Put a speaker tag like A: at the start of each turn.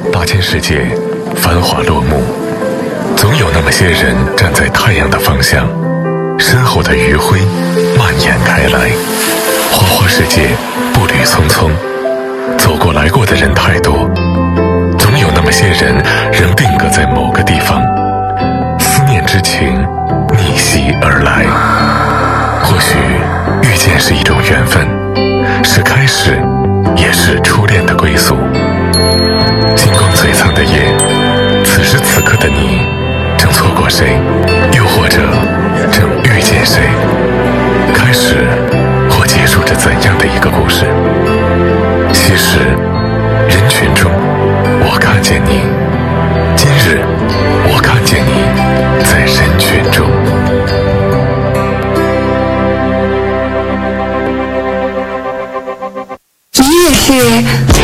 A: 大千世界，繁华落幕，总有那么些人站在太阳的方向，身后的余晖蔓延开来。花花世界，步履匆匆，走过来过的人太多，总有那么些人仍定格在某个地方，思念之情逆袭而来。或许遇见是一种缘分，是开始，也是初恋的归宿。金光璀璨的夜，此时此刻的你正错过谁，又或者正遇见谁？开始或结束着怎样的一个故事？其实人群中我看见你，今日我看见你在人群中。
B: 今日是